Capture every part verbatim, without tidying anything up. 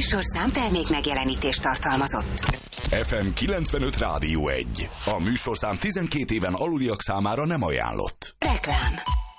műsorszám termék megjelenítést tartalmazott. ef em kilencvenöt Rádió egy. A műsorszám tizenkét éven aluliak számára nem ajánlott. Reklám.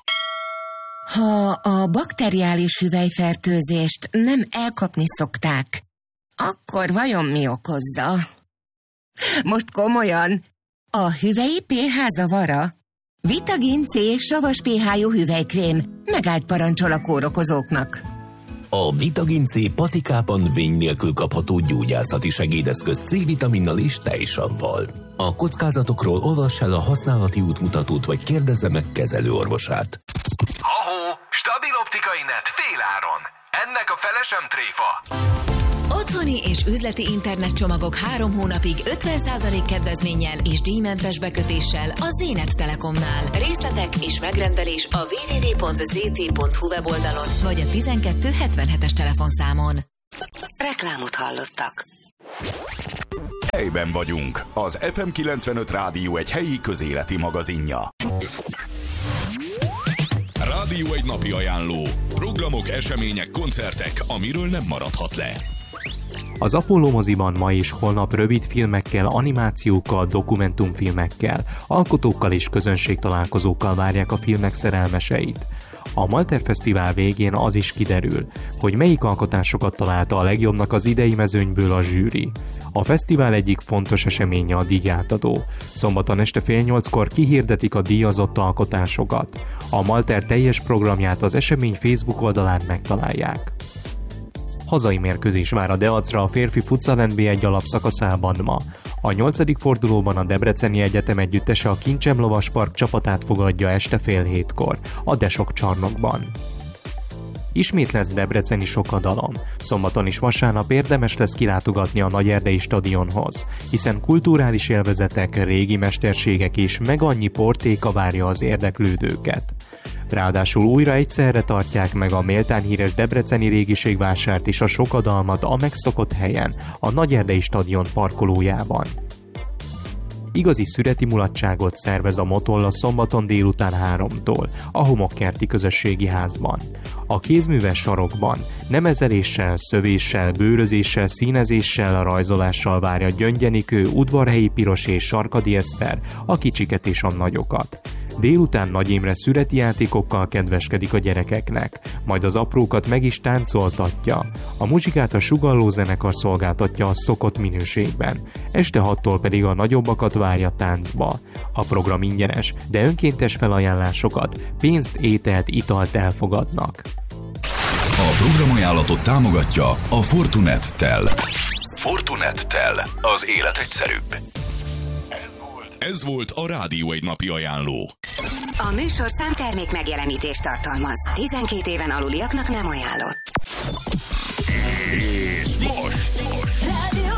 Ha a bakteriális hüvelyfertőzést nem elkapni szokták, akkor vajon mi okozza? Most komolyan, a hüvelyi pé há zavara? Vitagin C savas pé há-jú hüvelykrém megállt parancsol a kórokozóknak. A Vitagin C patikában vény nélkül kapható gyógyászati segédeszköz C-vitaminnal és tejsavval. A kockázatokról olvass el a használati útmutatót, vagy kérdezze meg kezelőorvosát. Ahó, stabil optikai net féláron. Ennek a fele sem tréfa. Otthoni és üzleti internetcsomagok három hónapig ötven százalék kedvezménnyel és díjmentes bekötéssel a Zénet Telekomnál. Részletek és megrendelés a double-u double-u double-u pont zé té pont hu weboldalon vagy a tizenkettő hetvenhetes telefonszámon. Reklámot hallottak. Helyben vagyunk. Az ef em kilencvenöt Rádió egy helyi közéleti magazinja. Rádió egy napi ajánló. Programok, események, koncertek, amiről nem maradhat le. Az Apollo moziban ma és holnap rövid filmekkel, animációkkal, dokumentumfilmekkel, alkotókkal és közönségtalálkozókkal várják a filmek szerelmeseit. A Malter Fesztivál végén az is kiderül, hogy melyik alkotásokat találta a legjobbnak az idei mezőnyből a zsűri. A fesztivál egyik fontos eseménye a díjátadó. Szombaton este fél nyolckor kihirdetik a díjazott alkotásokat. A Malter teljes programját az esemény Facebook oldalán megtalálják. Hazai mérkőzés vár a Deacra a férfi futsal en bé egy alapszakaszában ma. A nyolcadik fordulóban a Debreceni Egyetem együttese a Kincsem Lovaspark csapatát fogadja este fél hétkor, a Desok csarnokban. Ismét lesz debreceni sokadalom. Szombaton és vasárnap érdemes lesz kilátogatni a Nagyerdei stadionhoz, hiszen kulturális élvezetek, régi mesterségek és meg annyi portéka várja az érdeklődőket. Ráadásul újra egyszerre tartják meg a méltán híres debreceni régiségvásárt és a sokadalmat a megszokott helyen, a Nagyerdei stadion parkolójában. Igazi szüreti mulatságot szervez a Motolla szombaton délután háromtól a Homokkerti közösségi házban. A kézműves sarokban nemezeléssel, szövéssel, bőrözéssel, színezéssel, rajzolással várja Gyöngyenikő, Udvarhelyi Piros és Sarkadi Eszter a kicsiket és a nagyokat. Délután Nagy Imre szüreti játékokkal kedveskedik a gyerekeknek, majd az aprókat meg is táncoltatja. A muzsikát a Sugalló zenekar szolgáltatja a szokott minőségben, este hattól pedig a nagyobbakat várja táncba. A program ingyenes, de önkéntes felajánlásokat, pénzt, ételt, italt elfogadnak. A programajánlatot támogatja a Fortunet-tel. Fortunet-tel, az élet egyszerűbb. Ez volt a Rádió egy napi ajánló. A műsorszám termék megjelenítést tartalmaz. tizenkét éven aluliaknak nem ajánlott. És most, most. Rádió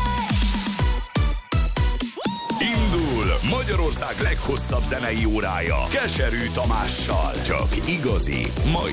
Indul Magyarország leghosszabb zenei órája Keserű Tamással. Csak igazi, mai